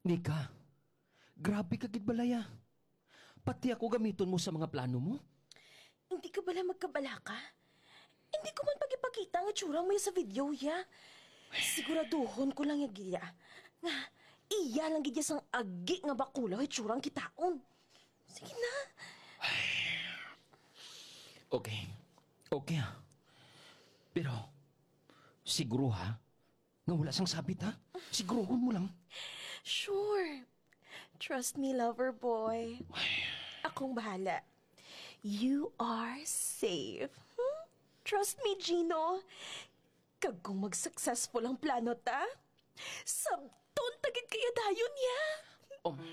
Nika, grabe ka gid balaya. Pati ako gamiton mo sa mga plano mo. Hindi ka bala magkabala ka? Hindi ko man pagipakita ang itsura mo sa video, ya. Siguraduhon ko lang yung gilya. Nga, iya lang gidya sang agi nga bakulaw itsurang kitaon. Sige na. Okay. Okay ha. Pero, siguro ha, nga wala sang sabit ha? Sigurohon mo lang. Sure. Trust me, lover boy. Akong bahala. You are safe. Trust me, Gino. Kag kung mag-successful ang plano ta, sabton tagid kaya dayon ya. Oh,